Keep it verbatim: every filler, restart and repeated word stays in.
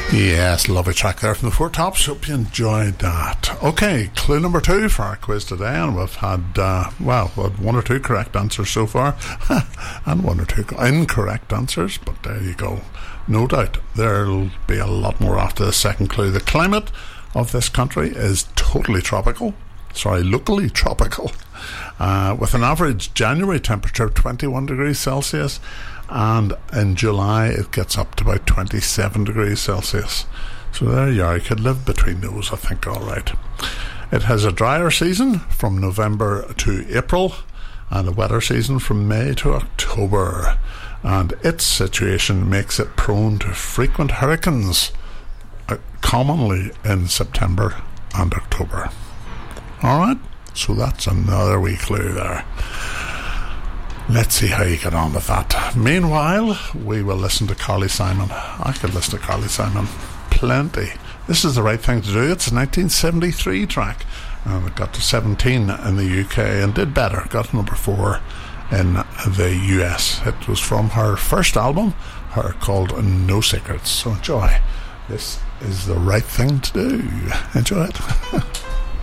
Yes, lovely track there from the Four Tops. Hope you enjoyed that. Okay, clue number two for our quiz today, and we've had, uh, well, we've had one or two correct answers so far, and one or two incorrect answers, but there you go. No doubt there'll be a lot more after the second clue. The climate of this country is totally tropical, sorry, locally tropical, uh, with an average January temperature of twenty-one degrees Celsius, and in July it gets up to about twenty-seven degrees Celsius. So there you are, you could live between those, I think, alright. It has a drier season from November to April, and a wetter season from May to October, and its situation makes it prone to frequent hurricanes, uh, commonly in September and October. Alright, so that's another wee clue there. Let's see how you get on with that. Meanwhile, we will listen to Carly Simon. I could listen to Carly Simon plenty. This is the right thing to do. It's a nineteen seventy-three track, and it got to seventeen in the U K and did better. Got to number four in the U S. It was from her first album, her called No Secrets. So enjoy. This is the right thing to do. Enjoy it.